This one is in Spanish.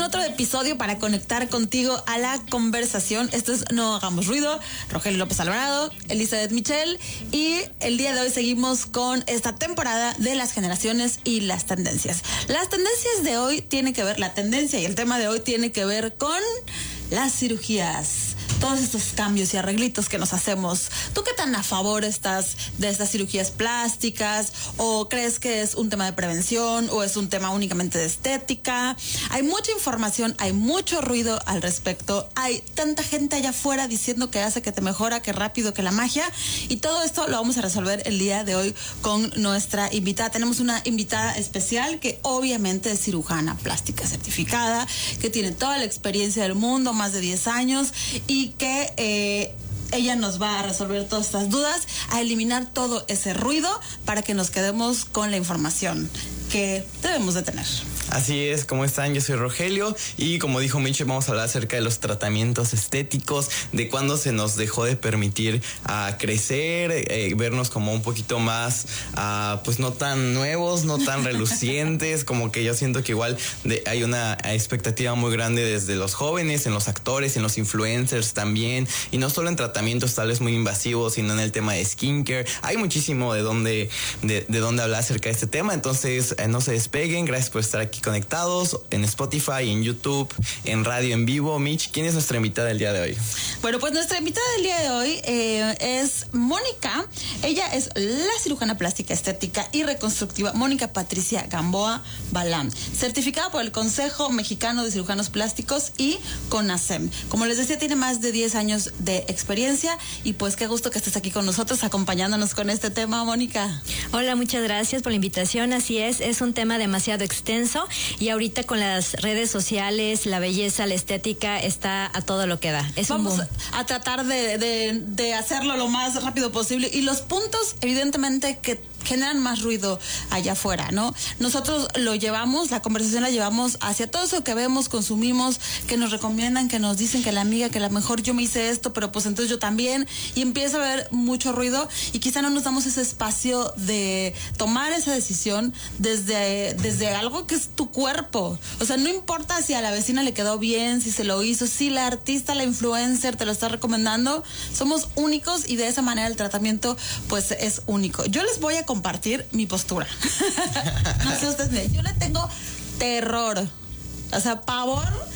otro episodio para conectar contigo a la conversación. Esto es No Hagamos Ruido. Rogelio López Alvarado, Elizabeth Michel, y el día de hoy seguimos con esta temporada de las generaciones y las tendencias. Las tendencias de hoy tienen que ver, la tendencia y el tema de hoy tiene que ver con las cirugías. Todos estos cambios y arreglitos que nos hacemos. ¿Tú qué tan a favor estás de estas cirugías plásticas? ¿O crees que es un tema de prevención? ¿O es un tema únicamente de estética? Hay mucha información, hay mucho ruido al respecto. Hay tanta gente allá afuera diciendo que hace, que te mejora, que rápido, que la magia. Y todo esto lo vamos a resolver el día de hoy con nuestra invitada. Tenemos una invitada especial que obviamente es cirujana plástica certificada, que tiene toda la experiencia del mundo, más de 10 años, y que ella nos va a resolver todas estas dudas, a eliminar todo ese ruido para que nos quedemos con la información que debemos de tener. Así es, ¿cómo están? Yo soy Rogelio y como dijo Michelle, vamos a hablar acerca de los tratamientos estéticos, de cuándo se nos dejó de permitir crecer, vernos como un poquito más, pues no tan nuevos, no tan relucientes, como que yo siento que igual hay una expectativa muy grande desde los jóvenes, en los actores, en los influencers también, y no solo en tratamientos tal vez muy invasivos, sino en el tema de skincare. Hay muchísimo de dónde hablar acerca de este tema, entonces no se despeguen. Gracias por estar aquí conectados en Spotify, en YouTube, en radio en vivo. Mitch, ¿quién es nuestra invitada del día de hoy? Bueno, pues nuestra invitada del día de hoy es Mónica. Ella es la cirujana plástica, estética y reconstructiva Mónica Patricia Gamboa Balán, certificada por el Consejo Mexicano de Cirujanos Plásticos y CONACEM. Como les decía, tiene más de 10 años de experiencia y pues qué gusto que estés aquí con nosotros acompañándonos con este tema, Mónica. Hola, muchas gracias por la invitación. Así es un tema demasiado extenso y ahorita con las redes sociales, la belleza, la estética está a todo lo que da. Vamos a tratar de hacerlo lo más rápido posible, y los puntos evidentemente que generan más ruido allá afuera, ¿no? Nosotros la conversación la llevamos hacia todo eso que vemos, consumimos, que nos recomiendan, que nos dicen que la amiga, que la mejor yo me hice esto, pero pues entonces yo también, y empieza a haber mucho ruido y quizá no nos damos ese espacio de tomar esa decisión desde algo que es tu cuerpo. O sea, no importa si a la vecina le quedó bien, si se lo hizo, si la artista, la influencer te lo está recomendando, somos únicos y de esa manera el tratamiento pues es único. Yo les voy a compartir mi postura. No sé ustedes, yo le tengo terror, o sea, pavor